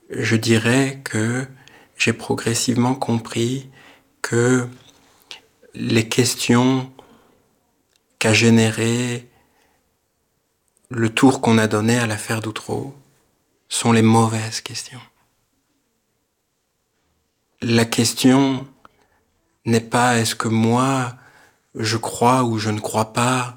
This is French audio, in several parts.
je dirais que j'ai progressivement compris que les questions qu'a généré le tour qu'on a donné à l'affaire d'Outreau sont les mauvaises questions. La question n'est pas est-ce que moi je crois ou je ne crois pas,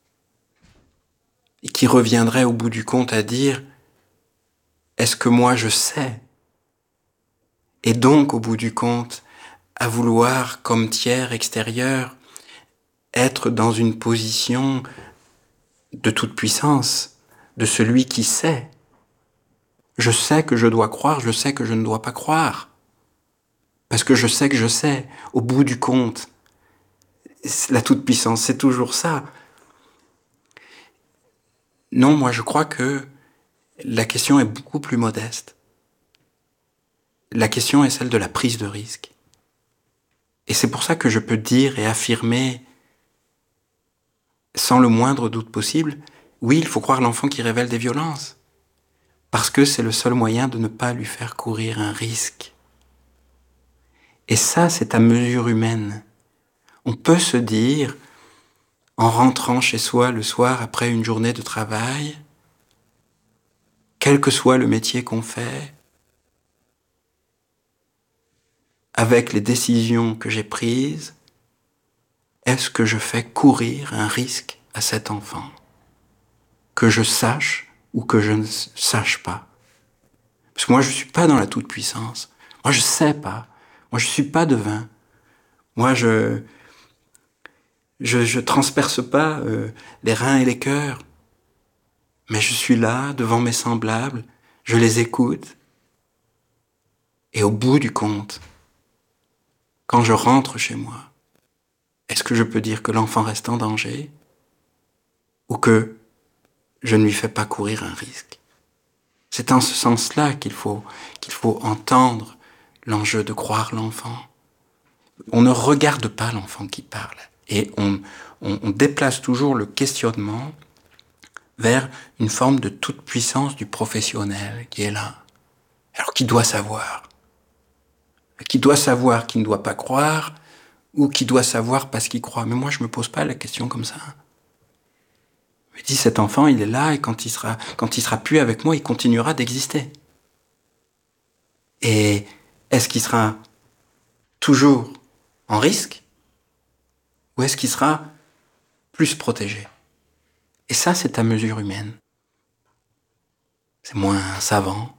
et qui reviendrait au bout du compte à dire est-ce que moi je sais, et donc au bout du compte à vouloir comme tiers extérieur être dans une position de toute puissance, de celui qui sait. Je sais que je dois croire, je sais que je ne dois pas croire. Parce que je sais que je sais, au bout du compte. La toute-puissance, c'est toujours ça. Non, moi je crois que la question est beaucoup plus modeste. La question est celle de la prise de risque. Et c'est pour ça que je peux dire et affirmer, sans le moindre doute possible, oui, il faut croire l'enfant qui révèle des violences. Parce que c'est le seul moyen de ne pas lui faire courir un risque. Et ça, c'est à mesure humaine. On peut se dire, en rentrant chez soi le soir après une journée de travail, quel que soit le métier qu'on fait, avec les décisions que j'ai prises, est-ce que je fais courir un risque à cet enfant? Que je sache ou que je ne sache pas? Parce que moi, je ne suis pas dans la toute-puissance. Moi, je ne sais pas. Moi, je ne suis pas devin. Moi, je transperce pas les reins et les cœurs. Mais je suis là, devant mes semblables, je les écoute. Et au bout du compte, quand je rentre chez moi, est-ce que je peux dire que l'enfant reste en danger ou que je ne lui fais pas courir un risque? C'est en ce sens-là qu'il faut entendre l'enjeu de croire l'enfant. On ne regarde pas l'enfant qui parle et on déplace toujours le questionnement vers une forme de toute-puissance du professionnel qui est là. Alors qui doit savoir? Qui doit savoir qu'il ne doit pas croire ou qui doit savoir parce qu'il croit? Mais moi, je me pose pas la question comme ça. Je me dis, cet enfant, il est là et quand il sera plus avec moi, il continuera d'exister. Et est-ce qu'il sera toujours en risque ou est-ce qu'il sera plus protégé? Et ça, c'est à mesure humaine. C'est moins savant,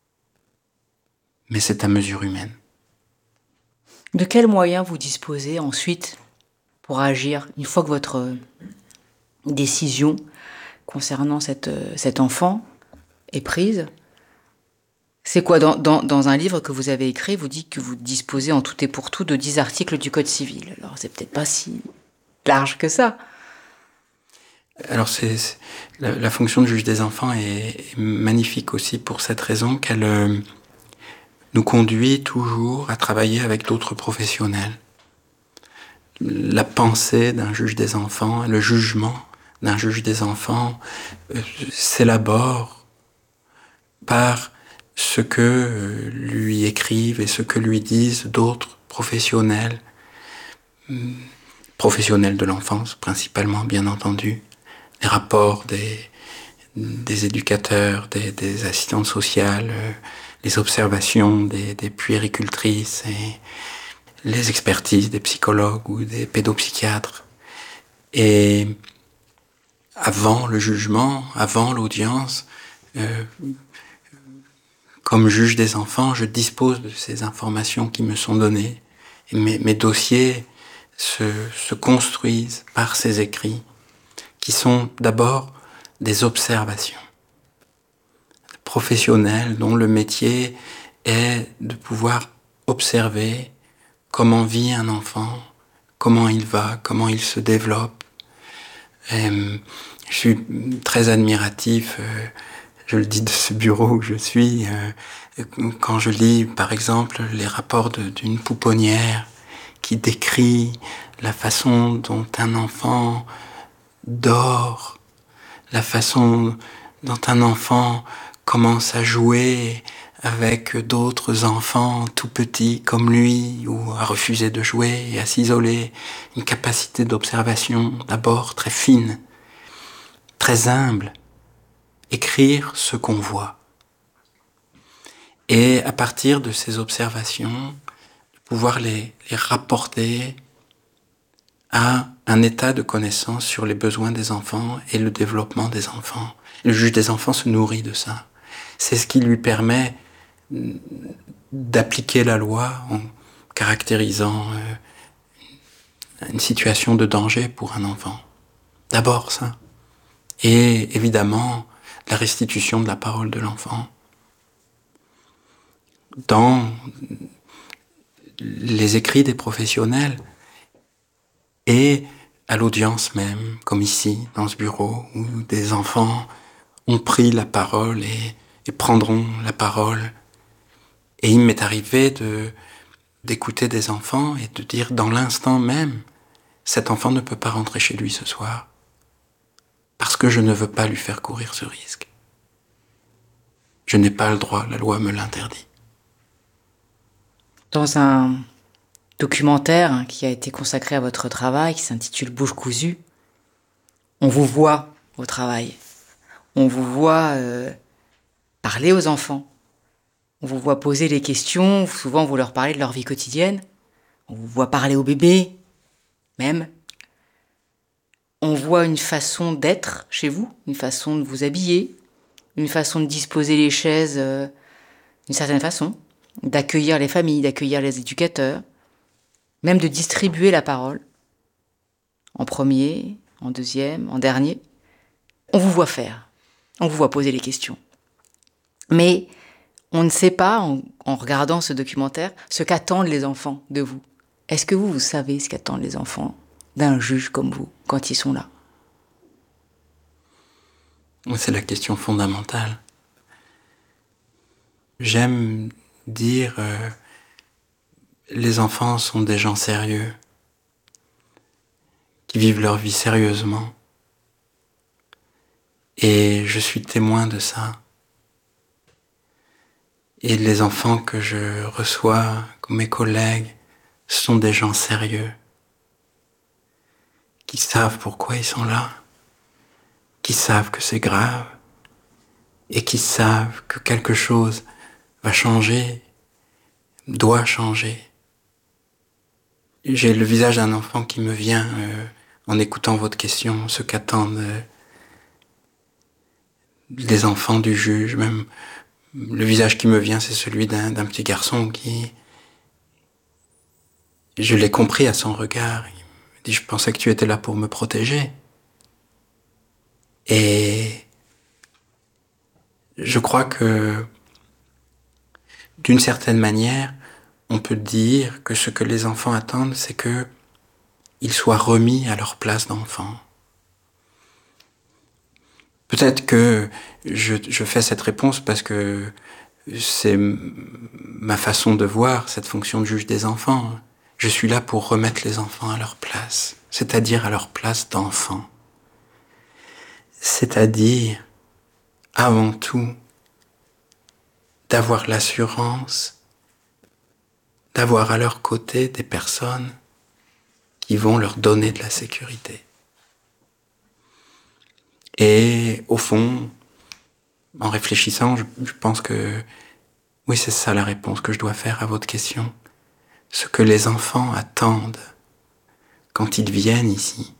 mais c'est à mesure humaine. De quels moyens vous disposez ensuite pour agir une fois que votre décision concernant cet enfant est prise? C'est quoi dans un livre que vous avez écrit, vous dites que vous disposez en tout et pour tout de 10 articles du Code civil. Alors c'est peut-être pas si large que ça. Alors la fonction de juge des enfants est magnifique aussi pour cette raison qu'elle nous conduit toujours à travailler avec d'autres professionnels. La pensée d'un juge des enfants, le jugement d'un juge des enfants s'élabore par ce que lui écrivent et ce que lui disent d'autres professionnels, professionnels de l'enfance principalement bien entendu, les rapports des éducateurs, des assistantes sociales, les observations des puéricultrices et les expertises des psychologues ou des pédopsychiatres. Et avant le jugement, avant l'audience, comme juge des enfants, je dispose de ces informations qui me sont données. Et mes dossiers se construisent par ces écrits, qui sont d'abord des observations professionnels dont le métier est de pouvoir observer comment vit un enfant, comment il va, comment il se développe. Je suis très admiratif, je le dis de ce bureau où je suis, quand je lis par exemple les rapports d'une pouponnière qui décrit la façon dont un enfant dort, la façon dont un enfant commence à jouer avec d'autres enfants tout petits comme lui, ou à refuser de jouer et à s'isoler, une capacité d'observation d'abord très fine, très humble, écrire ce qu'on voit. Et à partir de ces observations, pouvoir les rapporter à un état de connaissance sur les besoins des enfants et le développement des enfants. Le juge des enfants se nourrit de ça. C'est ce qui lui permet d'appliquer la loi en caractérisant une situation de danger pour un enfant. D'abord ça. Et évidemment, la restitution de la parole de l'enfant. Dans les écrits des professionnels et à l'audience même, comme ici, dans ce bureau, où des enfants ont pris la parole et prendront la parole. Et il m'est arrivé d'écouter des enfants et de dire dans l'instant même, cet enfant ne peut pas rentrer chez lui ce soir, parce que je ne veux pas lui faire courir ce risque. Je n'ai pas le droit, la loi me l'interdit. Dans un documentaire qui a été consacré à votre travail, qui s'intitule Bouche cousue, on vous voit au travail. On vous voit parler aux enfants. On vous voit poser les questions, souvent vous leur parlez de leur vie quotidienne. On vous voit parler aux bébés, même. On voit une façon d'être chez vous, une façon de vous habiller, une façon de disposer les chaises d'une certaine façon, d'accueillir les familles, d'accueillir les éducateurs, même de distribuer la parole, en premier, en deuxième, en dernier. On vous voit faire, on vous voit poser les questions. Mais on ne sait pas, en regardant ce documentaire, ce qu'attendent les enfants de vous. Est-ce que vous savez ce qu'attendent les enfants d'un juge comme vous, quand ils sont là? C'est la question fondamentale. J'aime dire les enfants sont des gens sérieux, qui vivent leur vie sérieusement. Et je suis témoin de ça. Et les enfants que je reçois, comme mes collègues, sont des gens sérieux, qui savent pourquoi ils sont là, qui savent que c'est grave, et qui savent que quelque chose va changer, doit changer. J'ai le visage d'un enfant qui me vient en écoutant votre question, ce qu'attendent les enfants du juge. Même le visage qui me vient, c'est celui d'un petit garçon qui... Je l'ai compris à son regard. Il me dit, je pensais que tu étais là pour me protéger. Et je crois que, d'une certaine manière, on peut dire que ce que les enfants attendent, c'est qu'ils soient remis à leur place d'enfant. Peut-être que je fais cette réponse parce que c'est ma façon de voir cette fonction de juge des enfants. Je suis là pour remettre les enfants à leur place, c'est-à-dire à leur place d'enfant. C'est-à-dire, avant tout, d'avoir l'assurance d'avoir à leur côté des personnes qui vont leur donner de la sécurité. Et au fond, en réfléchissant, je pense que oui, c'est ça la réponse que je dois faire à votre question. Ce que les enfants attendent quand ils viennent ici,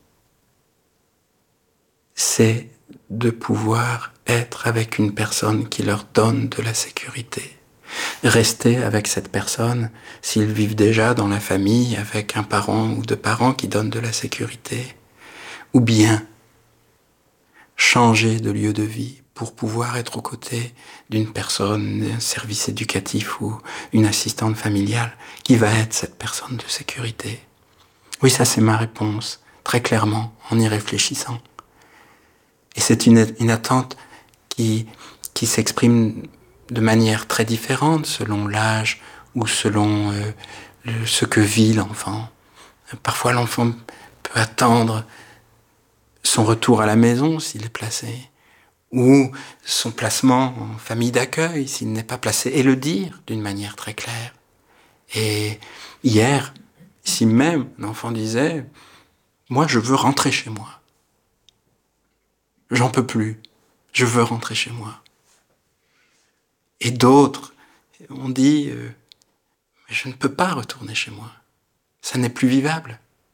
c'est de pouvoir être avec une personne qui leur donne de la sécurité. Rester avec cette personne, s'ils vivent déjà dans la famille avec un parent ou deux parents qui donnent de la sécurité, ou bien changer de lieu de vie pour pouvoir être aux côtés d'une personne, un service éducatif ou une assistante familiale qui va être cette personne de sécurité. Oui, ça c'est ma réponse, très clairement, en y réfléchissant. Et c'est une attente qui s'exprime de manière très différente selon l'âge ou selon ce que vit l'enfant. Parfois l'enfant peut attendre son retour à la maison s'il est placé, ou son placement en famille d'accueil, s'il n'est pas placé, et le dire d'une manière très claire. Et hier, ici même, un enfant disait « Moi, je veux rentrer chez moi. J'en peux plus. Je veux rentrer chez moi. » Et d'autres ont dit « Je ne peux pas retourner chez moi. Ça n'est plus vivable. »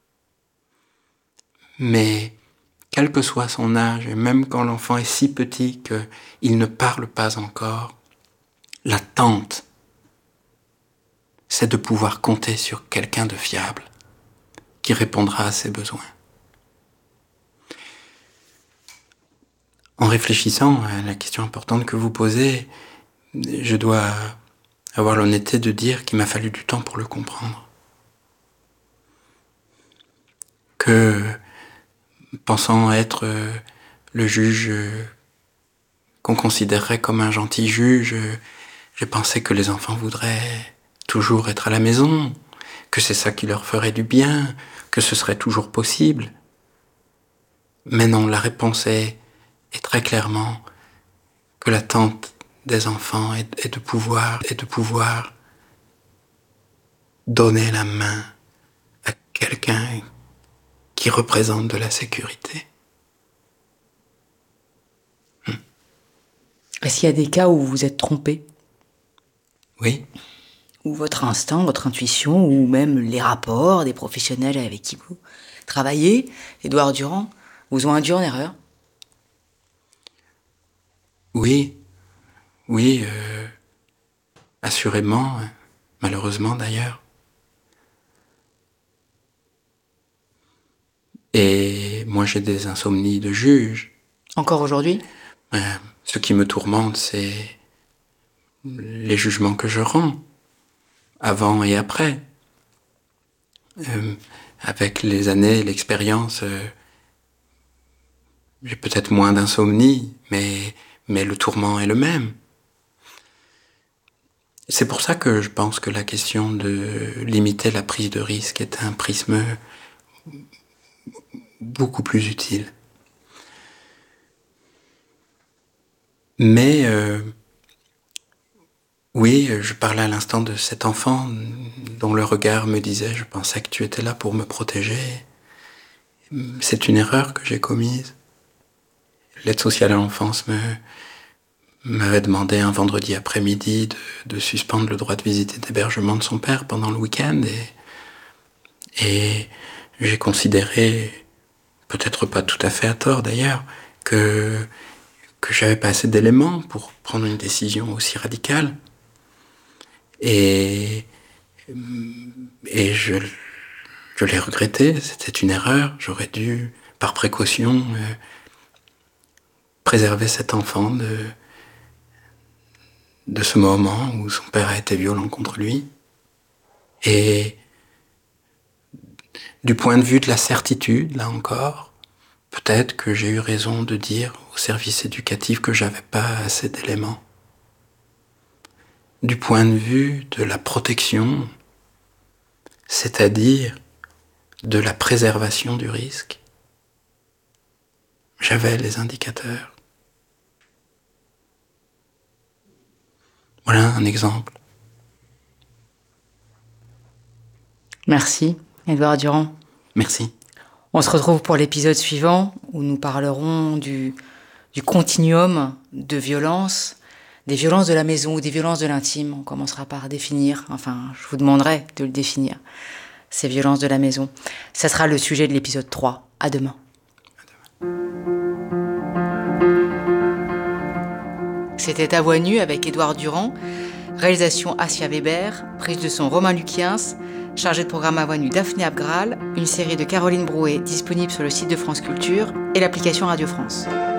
Mais quel que soit son âge, et même quand l'enfant est si petit qu'il ne parle pas encore, l'attente, c'est de pouvoir compter sur quelqu'un de fiable qui répondra à ses besoins. En réfléchissant à la question importante que vous posez, je dois avoir l'honnêteté de dire qu'il m'a fallu du temps pour le comprendre. Que, pensant être le juge qu'on considérerait comme un gentil juge, j'ai pensé que les enfants voudraient toujours être à la maison, que c'est ça qui leur ferait du bien, que ce serait toujours possible. Mais non, la réponse est très clairement que l'attente des enfants est de pouvoir donner la main à quelqu'un qui représente de la sécurité. Est-ce qu'il y a des cas où vous vous êtes trompé ? Oui. Où votre instinct, votre intuition, ou même les rapports des professionnels avec qui vous travaillez, Édouard Durand, vous ont induit en erreur ? Oui, assurément, malheureusement d'ailleurs. Et moi j'ai des insomnies de juge. Encore aujourd'hui ? Ce qui me tourmente, c'est les jugements que je rends, avant et après. Avec les années, l'expérience, j'ai peut-être moins d'insomnie, mais le tourment est le même. C'est pour ça que je pense que la question de limiter la prise de risque est un prisme beaucoup plus utile. Mais oui, je parlais à l'instant de cet enfant dont le regard me disait « Je pensais que tu étais là pour me protéger. » C'est une erreur que j'ai commise. L'aide sociale à l'enfance m'avait demandé un vendredi après-midi de suspendre le droit de visite et d'hébergement de son père pendant le week-end et j'ai considéré, peut-être pas tout à fait à tort d'ailleurs, que j'avais pas assez d'éléments pour prendre une décision aussi radicale. Et je l'ai regretté, c'était une erreur. J'aurais dû, par précaution, préserver cet enfant de ce moment où son père a été violent contre lui. Et du point de vue de la certitude, là encore, peut-être que j'ai eu raison de dire au service éducatif que j'avais pas assez d'éléments. Du point de vue de la protection, c'est-à-dire de la préservation du risque, j'avais les indicateurs. Voilà un exemple. Merci, Édouard Durand. Merci. On se retrouve pour l'épisode suivant où nous parlerons du continuum de violences, des violences de la maison ou des violences de l'intime. On commencera par définir, enfin, je vous demanderai de le définir, ces violences de la maison. Ça sera le sujet de l'épisode 3. À demain. C'était À Voix nue avec Édouard Durand, réalisation Asia Weber, prise de son Romain Luquiens, chargé de programme À Voix nue Daphné Abgral, une série de Caroline Brouet disponible sur le site de France Culture et l'application Radio France.